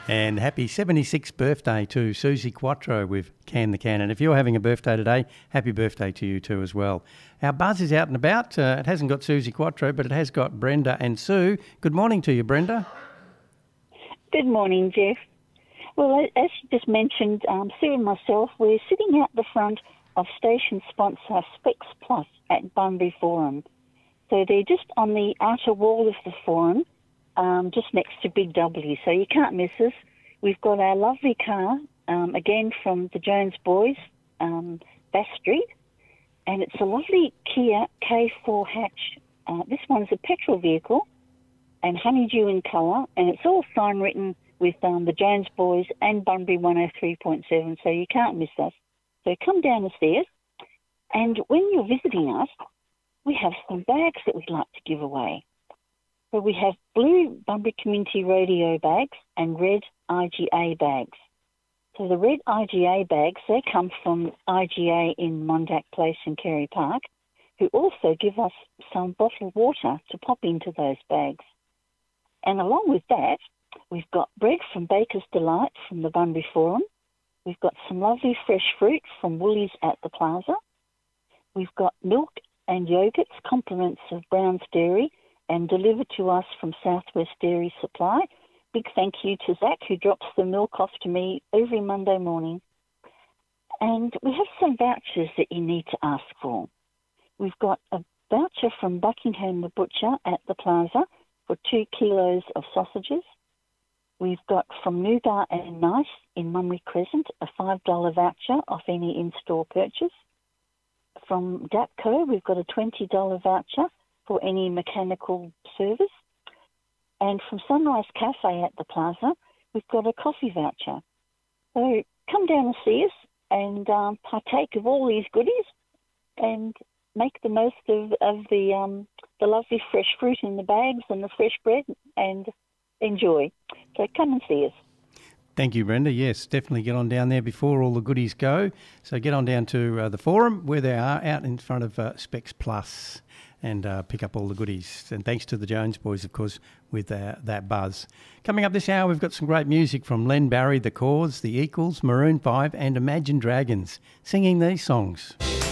And happy 76th birthday to Susie Quattro with Can the Can. And if you're having a birthday today, happy birthday to you too as well. Our buzz is out and about. It hasn't got Susie Quattro, but it has got Brenda and Sue. Good morning to you, Brenda. Good morning, Jeff. Well, as you just mentioned, Sue and myself, we're sitting out the front of station sponsor Specs Plus at Bunbury Forum. So they're just on the outer wall of the forum, just next to Big W, so you can't miss us. We've got our lovely car, again from the Jones Boys, Bass Street, and it's a lovely Kia K4 hatch. This one's a petrol vehicle and honeydew in colour, and it's all sign written with the Jones Boys and Bunbury 103.7, so you can't miss us. So come down the stairs, and when you're visiting us, we have some bags that we'd like to give away. So we have blue Bunbury Community Radio bags and red IGA bags. So the red IGA bags, they come from IGA in Mondack Place in Kerry Park, who also give us some bottled water to pop into those bags. And along with that, we've got bread from Baker's Delight from the Bunbury Forum. We've got some lovely fresh fruit from Woolies at the Plaza. We've got milk and yogurts, compliments of Brown's Dairy, and delivered to us from Southwest Dairy Supply. Big thank you to Zach, who drops the milk off to me every Monday morning. And we have some vouchers that you need to ask for. We've got a voucher from Buckingham the Butcher at the Plaza for 2 kilos of sausages. We've got from Nougat and Nice in Mummery Crescent a $5 voucher off any in-store purchase. From Dapco, we've got a $20 voucher for any mechanical service. And from Sunrise Cafe at the Plaza, we've got a coffee voucher. So come down and see us and partake of all these goodies and make the most of the lovely fresh fruit in the bags and the fresh bread and enjoy. So come and see us. Thank you, Brenda. Yes, definitely get on down there before all the goodies go. So get on down to the forum where they are out in front of Specs Plus and pick up all the goodies. And thanks to the Jones Boys, of course, with that buzz. Coming up this hour, we've got some great music from Len Barry, The Cause, The Equals, Maroon 5 and Imagine Dragons singing these songs.